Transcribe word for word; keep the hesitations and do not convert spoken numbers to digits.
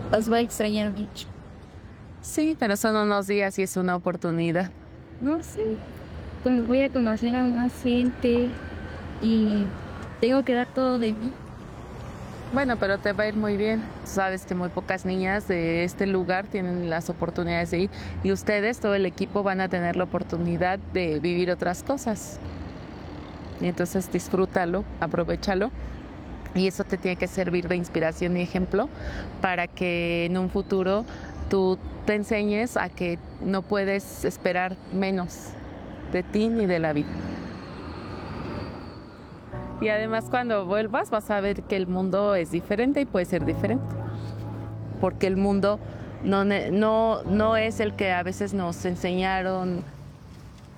Los voy a extrañar mucho. Sí, pero son unos días y es una oportunidad. No sé, pues voy a conocer a más gente y tengo que dar todo de mí. Bueno, pero te va a ir muy bien. Sabes que muy pocas niñas de este lugar tienen las oportunidades de ir y ustedes, todo el equipo, van a tener la oportunidad de vivir otras cosas. Y entonces disfrútalo, aprovéchalo y eso te tiene que servir de inspiración y ejemplo para que en un futuro tú te enseñes a que no puedes esperar menos de ti ni de la vida. Y además cuando vuelvas vas a ver que el mundo es diferente y puede ser diferente, porque el mundo no, no, no es el que a veces nos enseñaron